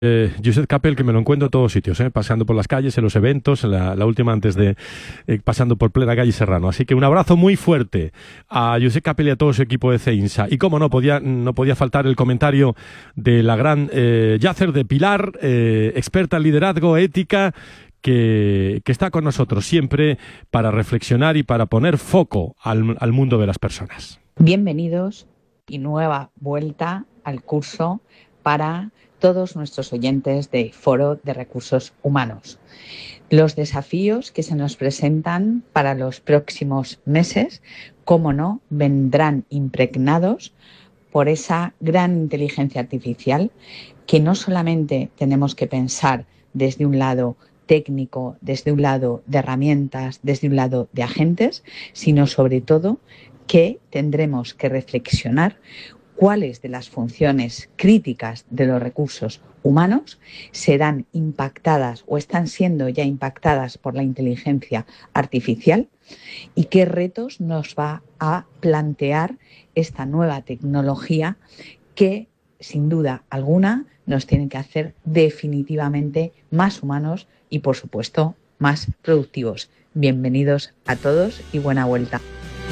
Josep Capel, que me lo encuentro en todos sitios, pasando por las calles, en los eventos, la última antes de pasando por plena calle Serrano. Así que un abrazo muy fuerte a Josep Capel y a todo su equipo de CEINSA. Y como no podía faltar el comentario de la gran Yacer de Pilar, experta en liderazgo, ética, que está con nosotros siempre para reflexionar y para poner foco al mundo de las personas. Bienvenidos y nueva vuelta al curso para todos nuestros oyentes de Foro de Recursos Humanos. Los desafíos que se nos presentan para los próximos meses, cómo no, vendrán impregnados por esa gran inteligencia artificial que no solamente tenemos que pensar desde un lado técnico, desde un lado de herramientas, desde un lado de agentes, sino sobre todo que tendremos que reflexionar cuáles de las funciones críticas de los recursos humanos serán impactadas o están siendo ya impactadas por la inteligencia artificial y qué retos nos va a plantear esta nueva tecnología que, sin duda alguna, nos tiene que hacer definitivamente más humanos y, por supuesto, más productivos. Bienvenidos a todos y buena vuelta.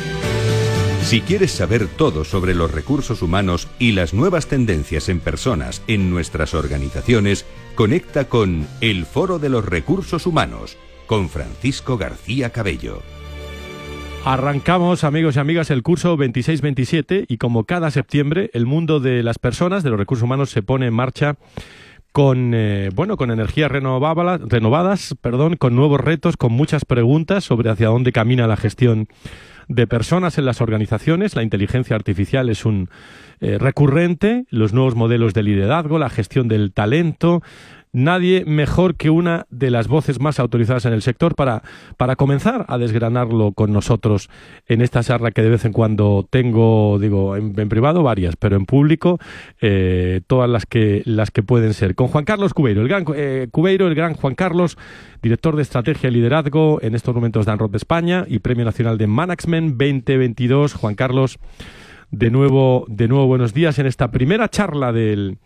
Si quieres saber todo sobre los recursos humanos y las nuevas tendencias en personas en nuestras organizaciones, conecta con El Foro de los Recursos Humanos, con Francisco García Cabello. Arrancamos, amigos y amigas, el curso 26-27 y como cada septiembre, el mundo de las personas, de los recursos humanos, se pone en marcha con energías renovadas, con nuevos retos, con muchas preguntas sobre hacia dónde camina la gestión de personas en las organizaciones. La inteligencia artificial es un recurrente, los nuevos modelos de liderazgo, la gestión del talento. Nadie mejor que una de las voces más autorizadas en el sector para comenzar a desgranarlo con nosotros en esta charla que de vez en cuando tengo, en privado varias, pero en público todas las que pueden ser. Con Juan Carlos Cubeiro, el gran Juan Carlos, director de Estrategia y Liderazgo en estos momentos de ANROT de España y Premio Nacional de Management 2022. Juan Carlos, de nuevo buenos días en esta primera charla del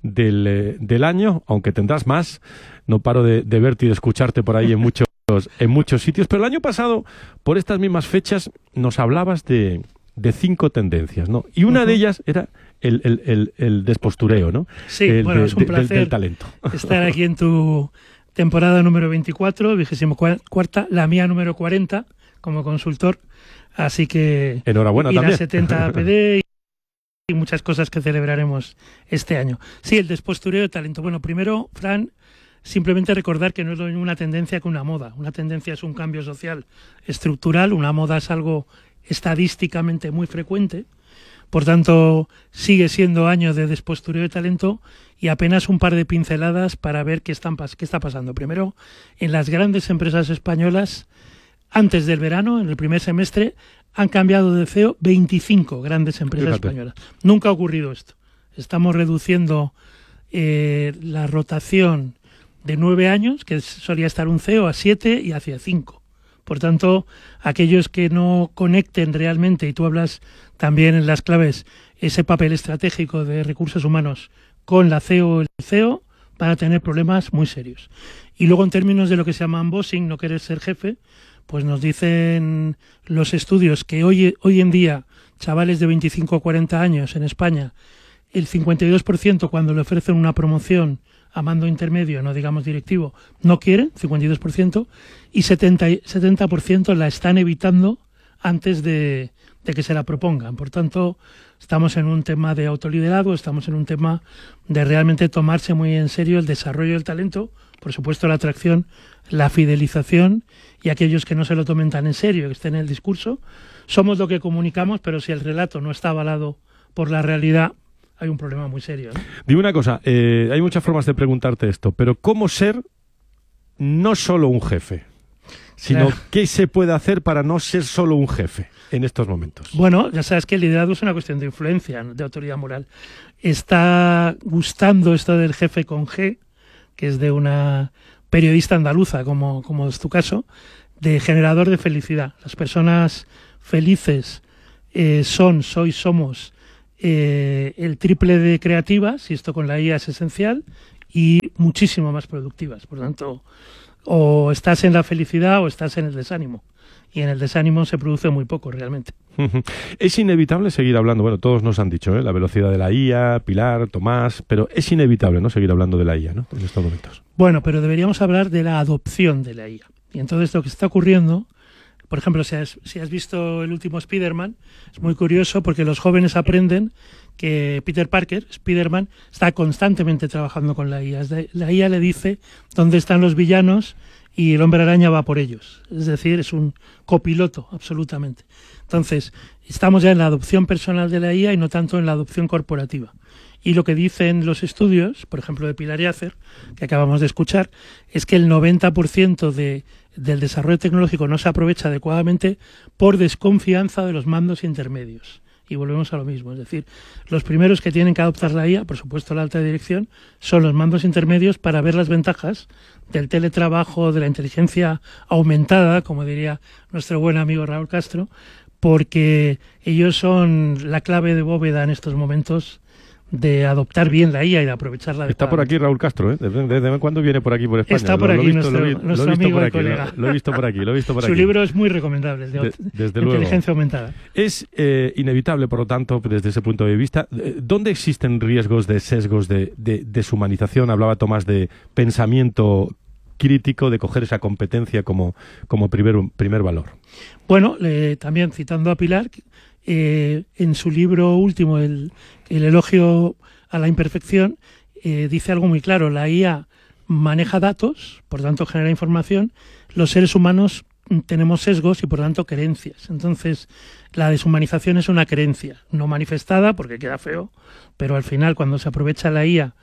año, aunque tendrás más. No paro de verte y de escucharte por ahí en muchos sitios, pero el año pasado, por estas mismas fechas, nos hablabas de 5 tendencias, ¿no? Y una de ellas era el despostureo, ¿no? Sí, es un placer del talento. Estar aquí en tu temporada número 24, 24ª, la mía número 40 como consultor, así que enhorabuena y también. La 70 PD y muchas cosas que celebraremos este año. Sí, el despostureo de talento. Bueno, primero, Fran, simplemente recordar que no es lo mismo una tendencia que una moda. Una tendencia es un cambio social estructural, una moda es algo estadísticamente muy frecuente. Por tanto, sigue siendo año de despostureo de talento y apenas un par de pinceladas para ver qué está pasando. Primero, en las grandes empresas españolas, antes del verano, en el primer semestre, han cambiado de CEO 25 grandes empresas españolas. Nunca ha ocurrido esto. Estamos reduciendo la rotación de 9 años, que solía estar un CEO, a 7 y hacia 5. Por tanto, aquellos que no conecten realmente, y tú hablas también en las claves, ese papel estratégico de recursos humanos con la CEO o el CEO, van a tener problemas muy serios. Y luego, en términos de lo que se llama unbossing, no querer ser jefe, pues nos dicen los estudios que hoy en día, chavales de 25 a 40 años en España, el 52% cuando le ofrecen una promoción a mando intermedio, no digamos directivo, no quieren, 52%, y 70% la están evitando antes de que se la propongan. Por tanto, estamos en un tema de autoliderazgo, estamos en un tema de realmente tomarse muy en serio el desarrollo del talento, por supuesto la atracción, la fidelización, y aquellos que no se lo tomen tan en serio, que estén en el discurso. Somos lo que comunicamos, pero si el relato no está avalado por la realidad, hay un problema muy serio, ¿no? Dime una cosa, hay muchas formas de preguntarte esto, pero ¿cómo ser no solo un jefe? Sino ¿qué se puede hacer para no ser solo un jefe en estos momentos? Bueno, ya sabes que el liderazgo es una cuestión de influencia, de autoridad moral. Está gustando esto del jefe con G, que es de una periodista andaluza, como es tu caso, de generador de felicidad. Las personas felices somos el triple de creativas, y esto con la IA es esencial, y muchísimo más productivas. Por tanto, o estás en la felicidad o estás en el desánimo. Y en el desánimo se produce muy poco realmente. Es inevitable seguir hablando, bueno, todos nos han dicho, la velocidad de la IA, Pilar, Tomás, pero es inevitable, ¿no?, seguir hablando de la IA, ¿no?, en estos momentos. Bueno, pero deberíamos hablar de la adopción de la IA. Y entonces lo que está ocurriendo, por ejemplo, si has visto el último Spider-Man, es muy curioso porque los jóvenes aprenden que Peter Parker, Spider-Man, está constantemente trabajando con la IA. La IA le dice dónde están los villanos y el Hombre Araña va por ellos. Es decir, es un copiloto, absolutamente. Entonces, estamos ya en la adopción personal de la IA y no tanto en la adopción corporativa. Y lo que dicen los estudios, por ejemplo, de Pilar Yacer, que acabamos de escuchar, es que el 90% del desarrollo tecnológico no se aprovecha adecuadamente por desconfianza de los mandos intermedios. Y volvemos a lo mismo, es decir, los primeros que tienen que adoptar la IA, por supuesto la alta dirección, son los mandos intermedios para ver las ventajas del teletrabajo, de la inteligencia aumentada, como diría nuestro buen amigo Raúl Castro, porque ellos son la clave de bóveda en estos momentos de adoptar bien la IA y de aprovecharla. Está por aquí Raúl Castro, ¿eh? ¿De vez en cuando viene por aquí, por España? Está por aquí nuestro amigo y colega. Lo he visto por aquí, Su libro es muy recomendable, el de inteligencia aumentada. Es inevitable, por lo tanto, desde ese punto de vista, ¿dónde existen riesgos de sesgos de deshumanización? Hablaba Tomás de pensamiento crítico, de coger esa competencia como primer valor. Bueno, también citando a Pilar, en su libro último, el elogio a la imperfección, dice algo muy claro: la IA maneja datos, por tanto genera información, los seres humanos tenemos sesgos y por tanto creencias. Entonces, la deshumanización es una creencia, no manifestada porque queda feo, pero al final cuando se aprovecha la IA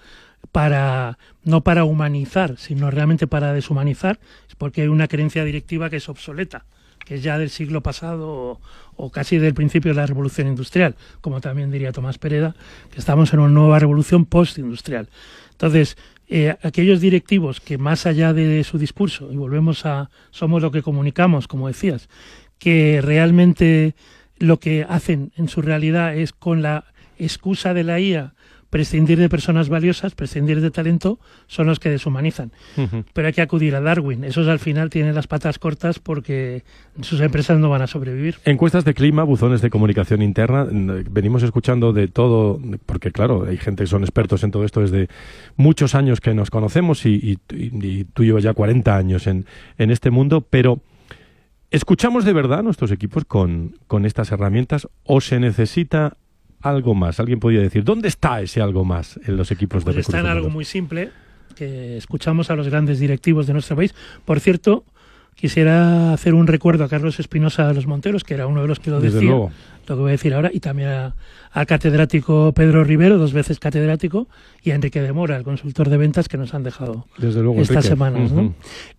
no para humanizar, sino realmente para deshumanizar, es porque hay una creencia directiva que es obsoleta, que es ya del siglo pasado o casi del principio de la revolución industrial, como también diría Tomás Pereda, que estamos en una nueva revolución postindustrial. Entonces, aquellos directivos que más allá de su discurso, y volvemos a somos lo que comunicamos, como decías, que realmente lo que hacen en su realidad es con la excusa de la IA prescindir de personas valiosas, prescindir de talento, son los que deshumanizan. Pero hay que acudir a Darwin. Esos al final tienen las patas cortas porque sus empresas no van a sobrevivir. Encuestas de clima, buzones de comunicación interna, venimos escuchando de todo, porque claro, hay gente que son expertos en todo esto desde muchos años que nos conocemos y tú llevas ya 40 años en este mundo, pero ¿escuchamos de verdad a nuestros equipos con estas herramientas o se necesita algo más? Alguien podría decir, ¿dónde está ese algo más en los equipos de recursos humanos? Está en algo muy simple, que escuchamos a los grandes directivos de nuestro país. Por cierto, quisiera hacer un recuerdo a Carlos Espinosa de los Monteros, que era uno de los que lo decía, lo que voy a decir ahora, y también al catedrático Pedro Rivero, 2 veces catedrático, y a Enrique de Mora, el consultor de ventas, que nos han dejado estas semanas, ¿no?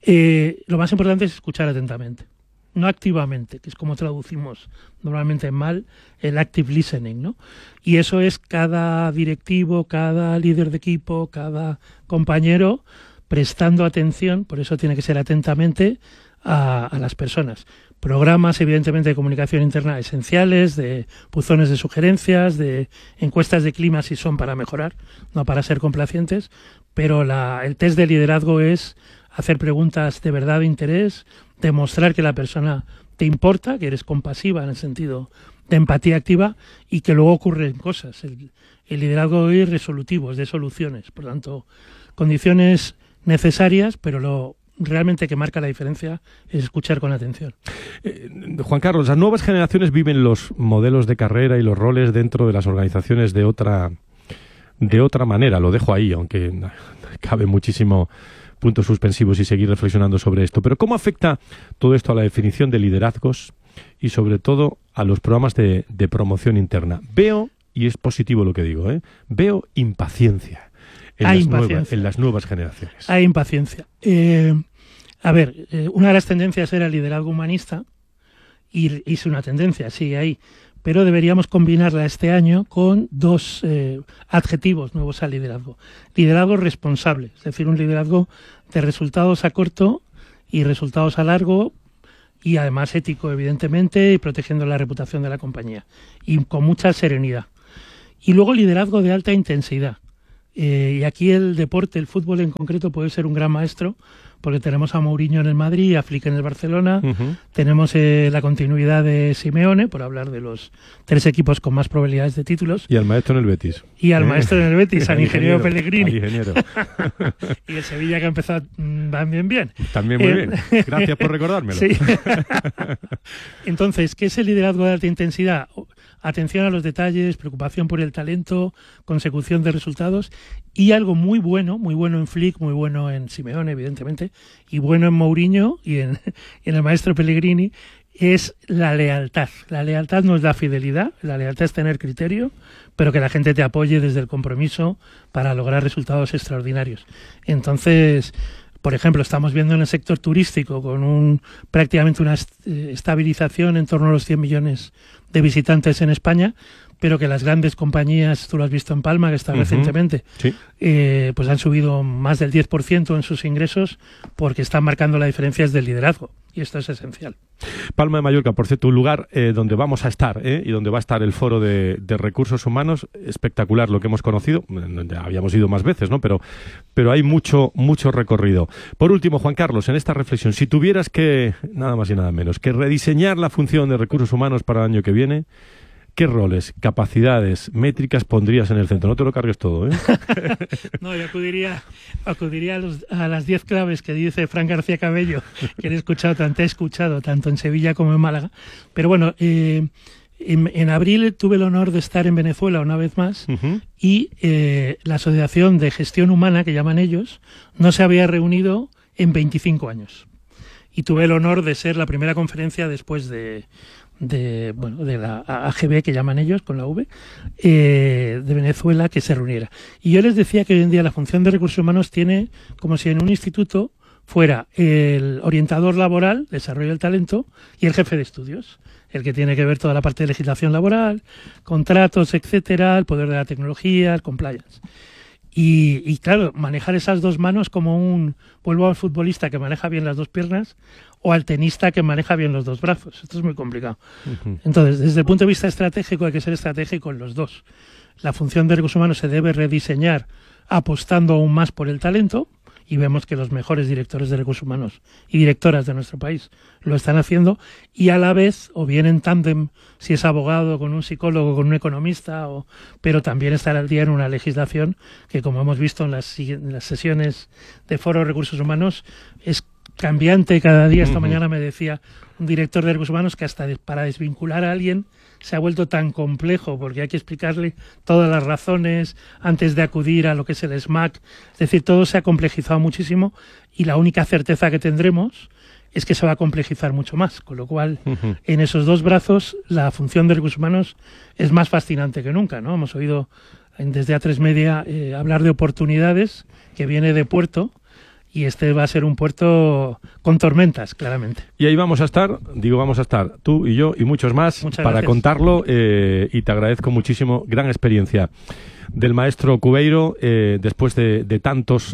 Lo más importante es escuchar atentamente. No activamente, que es como traducimos normalmente mal el active listening, ¿no? Y eso es cada directivo, cada líder de equipo, cada compañero prestando atención, por eso tiene que ser atentamente a las personas. Programas, evidentemente, de comunicación interna esenciales, de buzones de sugerencias, de encuestas de clima si son para mejorar, no para ser complacientes, pero el test de liderazgo es hacer preguntas de verdad de interés, demostrar que la persona te importa, que eres compasiva en el sentido de empatía activa y que luego ocurren cosas. El liderazgo es resolutivo, es de soluciones. Por tanto, condiciones necesarias, pero lo realmente que marca la diferencia es escuchar con atención. Juan Carlos, las nuevas generaciones viven los modelos de carrera y los roles dentro de las organizaciones de otra manera. Lo dejo ahí, aunque cabe muchísimo puntos suspensivos y seguir reflexionando sobre esto. Pero ¿cómo afecta todo esto a la definición de liderazgos y sobre todo a los programas de promoción interna? Veo, y es positivo lo que digo, veo impaciencia en las nuevas generaciones. Hay impaciencia. Una de las tendencias era el liderazgo humanista y es una tendencia, sigue ahí. Pero deberíamos combinarla este año con 2 adjetivos nuevos al liderazgo. Liderazgo responsable, es decir, un liderazgo de resultados a corto y resultados a largo y además ético, evidentemente, y protegiendo la reputación de la compañía y con mucha serenidad. Y luego liderazgo de alta intensidad. Y aquí el deporte, el fútbol en concreto, puede ser un gran maestro, porque tenemos a Mourinho en el Madrid, a Flick en el Barcelona, tenemos la continuidad de Simeone, por hablar de los 3 equipos con más probabilidades de títulos. Y al maestro en el Betis. Y al maestro en el Betis, al ingeniero Pellegrini. Al ingeniero. Y el Sevilla, que ha empezado también bien. También muy bien. Gracias por recordármelo. Sí. Entonces, ¿qué es el liderazgo de alta intensidad? Atención a los detalles, preocupación por el talento, consecución de resultados y algo muy bueno en Flick, muy bueno en Simeone, evidentemente, y bueno en Mourinho y en el maestro Pellegrini, es la lealtad. La lealtad no es la fidelidad, la lealtad es tener criterio, pero que la gente te apoye desde el compromiso para lograr resultados extraordinarios. Entonces, por ejemplo, estamos viendo en el sector turístico con prácticamente una estabilización en torno a los 100 millones de visitantes en España, pero que las grandes compañías, tú lo has visto en Palma, que está recientemente, sí, pues han subido más del 10% en sus ingresos porque están marcando la diferencia del liderazgo, y esto es esencial. Palma de Mallorca, por cierto, un lugar donde vamos a estar y donde va a estar el Foro de Recursos Humanos, espectacular lo que hemos conocido, ya habíamos ido más veces, ¿no? Pero hay mucho recorrido. Por último, Juan Carlos, en esta reflexión, si tuvieras que, nada más y nada menos, que rediseñar la función de Recursos Humanos para el año que viene, ¿qué roles, capacidades, métricas pondrías en el centro? No te lo cargues todo, ¿eh? No, yo acudiría a las 10 claves que dice Fran García Cabello, que he escuchado tanto en Sevilla como en Málaga. Pero bueno, en abril tuve el honor de estar en Venezuela una vez más y la Asociación de Gestión Humana, que llaman ellos, no se había reunido en 25 años. Y tuve el honor de ser la primera conferencia después de la AGB, que llaman ellos, con la V, de Venezuela, que se reuniera. Y yo les decía que hoy en día la función de recursos humanos tiene como si en un instituto fuera el orientador laboral, desarrollo del talento, y el jefe de estudios, el que tiene que ver toda la parte de legislación laboral, contratos, etcétera, el poder de la tecnología, el compliance. Y claro, manejar esas dos manos como vuelvo al futbolista que maneja bien las dos piernas o al tenista que maneja bien los dos brazos. Esto es muy complicado. Entonces, desde el punto de vista estratégico hay que ser estratégico en los dos. La función de recursos humanos se debe rediseñar apostando aún más por el talento, y vemos que los mejores directores de recursos humanos y directoras de nuestro país lo están haciendo, y a la vez, o bien en tándem, si es abogado con un psicólogo, con un economista, pero también estar al día en una legislación que, como hemos visto en las sesiones de Foro de Recursos Humanos, es cambiante cada día. Esta mañana me decía un director de recursos humanos que hasta para desvincular a alguien se ha vuelto tan complejo porque hay que explicarle todas las razones antes de acudir a lo que es el SMAC. Es decir, todo se ha complejizado muchísimo y la única certeza que tendremos es que se va a complejizar mucho más. Con lo cual, en esos dos brazos, la función de recursos humanos es más fascinante que nunca, ¿no? Hemos oído desde A3 Media hablar de oportunidades que viene de puerto. Y este va a ser un puerto con tormentas, claramente. Y ahí vamos a estar tú y yo y muchos más. Muchas para gracias. Contarlo, y te agradezco muchísimo, gran experiencia del maestro Cubeiro después de tantos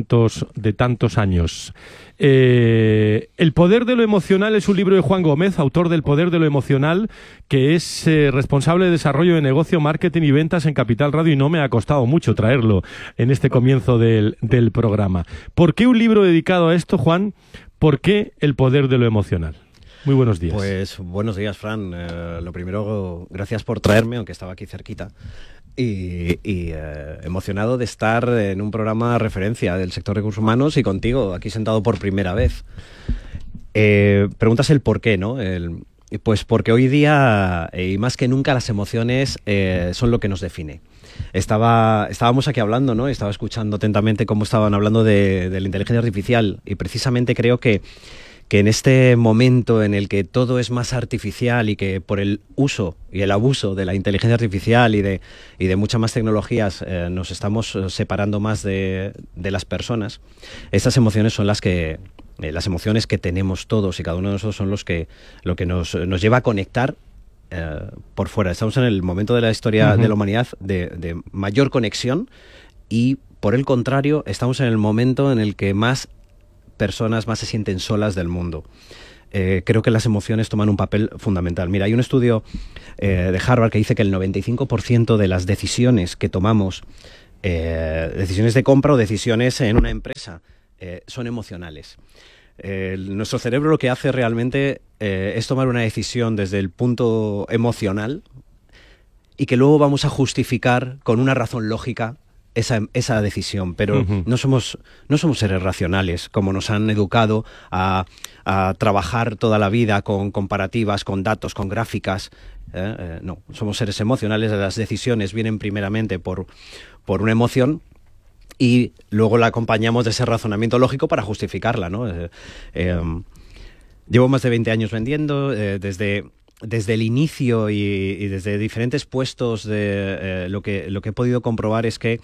años. El poder de lo emocional es un libro de Juan Gómez, autor del Poder de lo Emocional, que es responsable de desarrollo de negocio, marketing y ventas en Capital Radio, y no me ha costado mucho traerlo en este comienzo del programa. ¿Por qué un libro dedicado a esto, Juan? ¿Por qué el poder de lo emocional? Muy buenos días. Pues buenos días, Fran. Lo primero, gracias por traerme, aunque estaba aquí cerquita. Y emocionado de estar en un programa referencia del sector de recursos humanos y contigo, aquí sentado por primera vez. Preguntas el por qué, ¿no? Pues porque hoy día, y más que nunca, las emociones son lo que nos define. Estábamos aquí hablando, ¿no? Estaba escuchando atentamente cómo estaban hablando de la inteligencia artificial, y precisamente creo que en este momento en el que todo es más artificial y que por el uso y el abuso de la inteligencia artificial y de muchas más tecnologías nos estamos separando más de las personas, estas emociones son las emociones que tenemos todos y cada uno de nosotros son lo que nos lleva a conectar por fuera. Estamos en el momento de la historia de la humanidad de mayor conexión, y por el contrario estamos en el momento en el que más personas más se sienten solas del mundo. Creo que las emociones toman un papel fundamental. Mira, hay un estudio de Harvard que dice que el 95% de las decisiones que tomamos decisiones de compra o decisiones en una empresa son emocionales. Nuestro cerebro lo que hace realmente es tomar una decisión desde el punto emocional y que luego vamos a justificar con una razón lógica esa decisión, pero no somos seres racionales, como nos han educado a trabajar toda la vida con comparativas, con datos, con gráficas. No, somos seres emocionales. Las decisiones vienen primeramente por una emoción y luego la acompañamos de ese razonamiento lógico para justificarla, ¿no? Llevo más de 20 años vendiendo, desde el inicio y desde diferentes puestos lo que he podido comprobar es que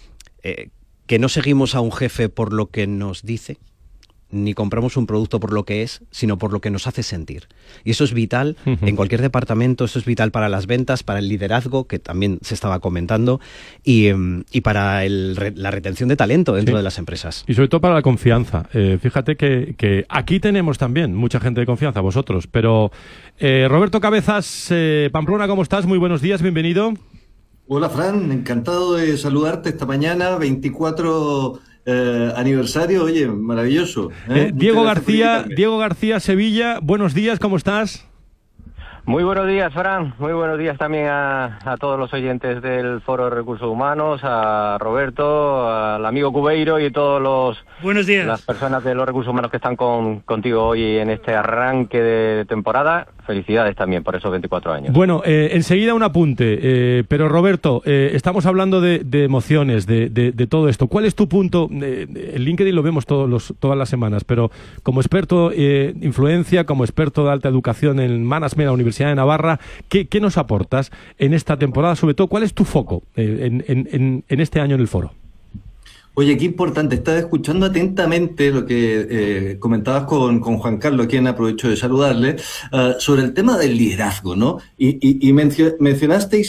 no seguimos a un jefe por lo que nos dice, ni compramos un producto por lo que es, sino por lo que nos hace sentir. Y eso es vital en cualquier departamento, eso es vital para las ventas, para el liderazgo, que también se estaba comentando, y para la retención de talento dentro de las empresas. Y sobre todo para la confianza. Fíjate que aquí tenemos también mucha gente de confianza, vosotros, pero Roberto Cabezas, Pamplona, ¿cómo estás? Muy buenos días, bienvenido. Hola, Fran, encantado de saludarte esta mañana, 24 aniversario, oye, maravilloso. Diego García, Sevilla, buenos días, ¿cómo estás? Muy buenos días, Fran. Muy buenos días también a todos los oyentes del Foro de Recursos Humanos, a Roberto, al amigo Cubeiro y todos buenos días. Las personas de los recursos humanos que están contigo hoy en este arranque de temporada. Felicidades también por esos 24 años. Bueno, enseguida un apunte, pero Roberto, estamos hablando de emociones, de todo esto. ¿Cuál es tu punto? El LinkedIn lo vemos todas las semanas, pero como experto influencia, como experto de alta educación en management de la Universidad de Navarra, ¿qué nos aportas en esta temporada? Sobre todo, ¿cuál es tu foco en este año en el foro? Oye, qué importante. Estaba escuchando atentamente lo que comentabas con Juan Carlos, a quien aprovecho de saludarle, sobre el tema del liderazgo, ¿no? Y mencionasteis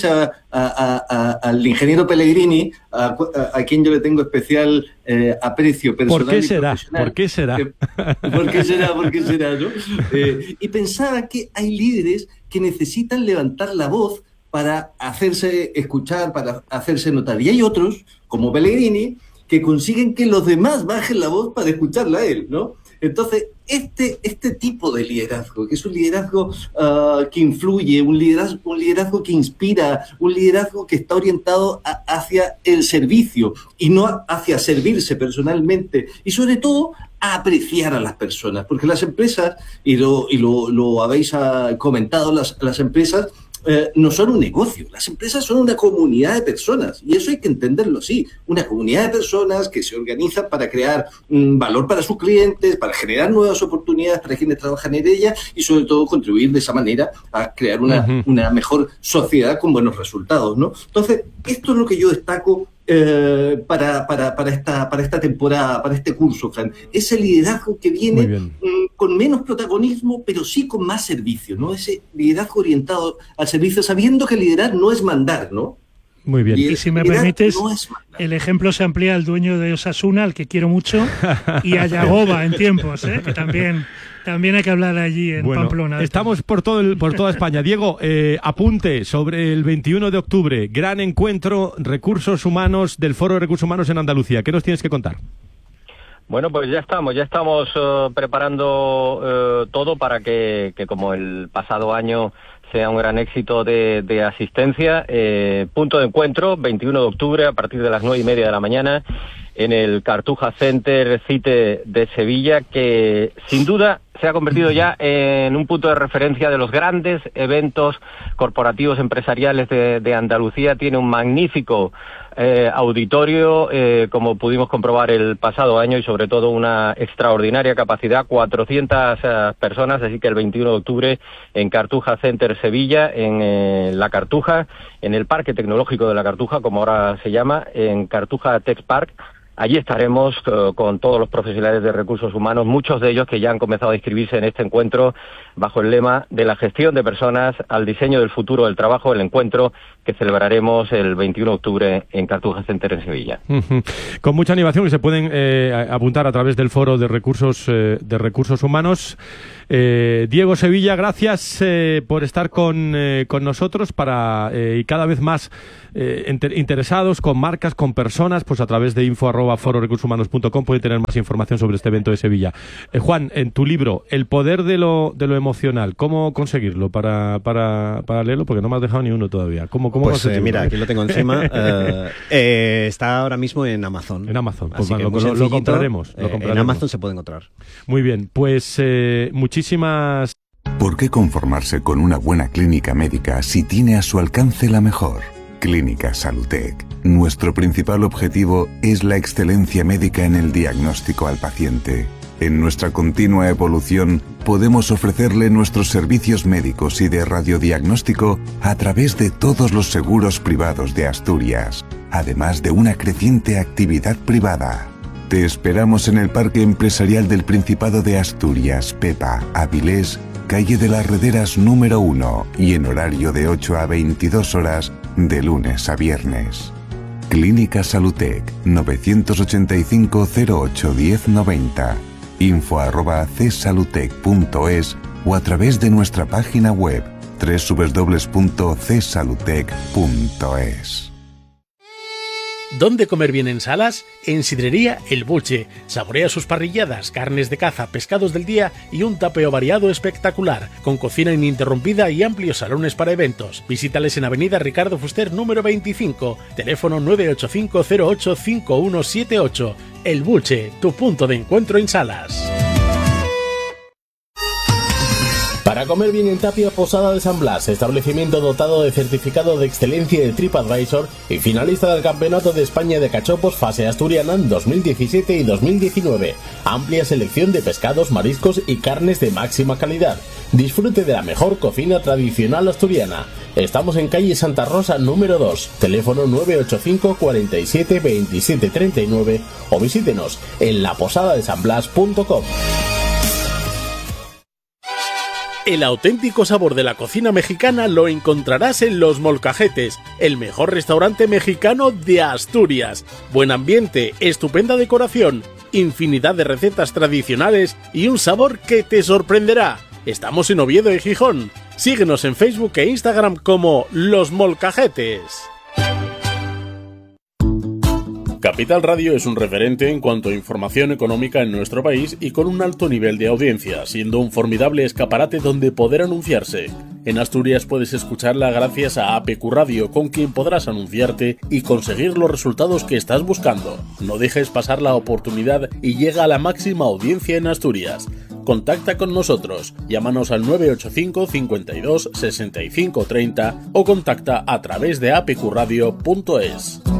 al ingeniero Pellegrini, a quien yo le tengo especial aprecio personal. ¿Por qué será? ¿Por qué será? ¿Por qué será, no? Y pensaba que hay líderes que necesitan levantar la voz para hacerse escuchar, para hacerse notar. Y hay otros, como Pellegrini, que consiguen que los demás bajen la voz para escucharla a él, ¿no? Entonces, este tipo de liderazgo, que es un liderazgo que influye, un liderazgo que inspira, un liderazgo que está orientado hacia el servicio y no hacia servirse personalmente, y sobre todo a apreciar a las personas, porque las empresas, y lo habéis comentado, las empresas no son un negocio, las empresas son una comunidad de personas, y eso hay que entenderlo así, una comunidad de personas que se organizan para crear valor para sus clientes, para generar nuevas oportunidades para quienes trabajan en ellas y sobre todo contribuir de esa manera a crear una mejor sociedad con buenos resultados, ¿no? Entonces, esto es lo que yo destaco para esta temporada, para este curso, Fran. Ese liderazgo que viene con menos protagonismo, pero sí con más servicio, ¿no? Ese liderazgo orientado al servicio, sabiendo que liderar no es mandar, ¿no? Muy bien. Y si me permites, el ejemplo se amplía al dueño de Osasuna, al que quiero mucho, y a Yagoba en tiempos, que también hay que hablar allí en Pamplona. Estamos por toda España. Diego, apunte sobre el 21 de octubre, gran encuentro recursos humanos del Foro de Recursos Humanos en Andalucía. ¿Qué nos tienes que contar? Bueno, pues ya estamos preparando todo para que como el pasado año sea un gran éxito de asistencia. Punto de encuentro, 21 de octubre, a partir de las 9:30 de la mañana, en el Cartuja Center CITE de Sevilla, que sin duda se ha convertido ya en un punto de referencia de los grandes eventos corporativos empresariales de Andalucía. Tiene un magnífico auditorio, como pudimos comprobar el pasado año, y sobre todo una extraordinaria capacidad, 400 personas, así que el 21 de octubre en Cartuja Center Sevilla, en La Cartuja, en el Parque Tecnológico de La Cartuja, como ahora se llama, en Cartuja Tech Park. Allí estaremos con todos los profesionales de recursos humanos, muchos de ellos que ya han comenzado a inscribirse en este encuentro bajo el lema de la gestión de personas al diseño del futuro del trabajo, el encuentro que celebraremos el 21 de octubre en Cartuja Center en Sevilla. Con mucha animación, que se pueden apuntar a través del Foro de Recursos Humanos. Diego Sevilla, gracias por estar con nosotros y cada vez más interesados, con marcas, con personas, pues a través de info@fororecursoshumanos.com pueden tener más información sobre este evento de Sevilla. Juan, en tu libro, El poder de lo emocional, ¿cómo conseguirlo para leerlo? Porque no me has dejado ni uno todavía. ¿Cómo pues mira, aquí lo tengo encima. Está ahora mismo en Amazon. En Amazon, pues bueno, lo compraremos. En Amazon se puede encontrar. Muy bien, pues muchísimas... ¿Por qué conformarse con una buena clínica médica si tiene a su alcance la mejor? Clínica Salutec. Nuestro principal objetivo es la excelencia médica en el diagnóstico al paciente. En nuestra continua evolución, podemos ofrecerle nuestros servicios médicos y de radiodiagnóstico a través de todos los seguros privados de Asturias, además de una creciente actividad privada. Te esperamos en el Parque Empresarial del Principado de Asturias, Pepa, Avilés, calle de las Rederas número 1 y en horario de 8 a 22 horas de lunes a viernes. Clínica Salutec, 985 08 1090, info@csalutec.es o a través de nuestra página web www.csalutec.es. ¿Dónde comer bien en Salas? En Sidrería El Bulche. Saborea sus parrilladas, carnes de caza, pescados del día y un tapeo variado espectacular, con cocina ininterrumpida y amplios salones para eventos. Visítales en Avenida Ricardo Fuster número 25, teléfono 985 08 5178. El Bulche, tu punto de encuentro en Salas. Para comer bien en Tapia, Posada de San Blas, establecimiento dotado de certificado de excelencia de TripAdvisor y finalista del Campeonato de España de Cachopos fase asturiana en 2017 y 2019. Amplia selección de pescados, mariscos y carnes de máxima calidad. Disfrute de la mejor cocina tradicional asturiana. Estamos en calle Santa Rosa número 2, teléfono 985 47 27 39 o visítenos en laposadadesanblas.com. El auténtico sabor de la cocina mexicana lo encontrarás en Los Molcajetes, el mejor restaurante mexicano de Asturias. Buen ambiente, estupenda decoración, infinidad de recetas tradicionales y un sabor que te sorprenderá. Estamos en Oviedo y Gijón. Síguenos en Facebook e Instagram como Los Molcajetes. Capital Radio es un referente en cuanto a información económica en nuestro país y con un alto nivel de audiencia, siendo un formidable escaparate donde poder anunciarse. En Asturias puedes escucharla gracias a APQ Radio, con quien podrás anunciarte y conseguir los resultados que estás buscando. No dejes pasar la oportunidad y llega a la máxima audiencia en Asturias. Contacta con nosotros, llámanos al 985 52 65 30 o contacta a través de apqradio.es.